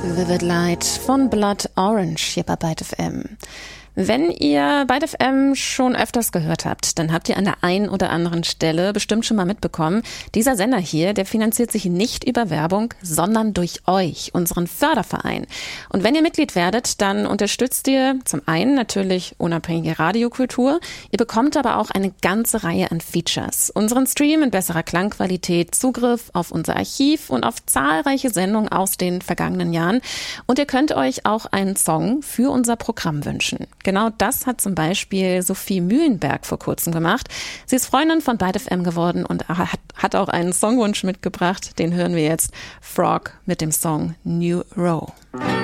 Vivid Light von Blood Orange hier bei Byte FM. Wenn ihr Byte FM schon öfters gehört habt, dann habt ihr an der einen oder anderen Stelle bestimmt schon mal mitbekommen, dieser Sender hier, der finanziert sich nicht über Werbung, sondern durch euch, unseren Förderverein. Und wenn ihr Mitglied werdet, dann unterstützt ihr zum einen natürlich unabhängige Radiokultur, ihr bekommt aber auch eine ganze Reihe an Features. Unseren Stream in besserer Klangqualität, Zugriff auf unser Archiv und auf zahlreiche Sendungen aus den vergangenen Jahren. Und ihr könnt euch auch einen Song für unser Programm wünschen. Genau das hat zum Beispiel Sophie Mühlenberg vor kurzem gemacht. Sie ist Freundin von Byte FM geworden und hat auch einen Songwunsch mitgebracht. Den hören wir jetzt. Frog mit dem Song New Row.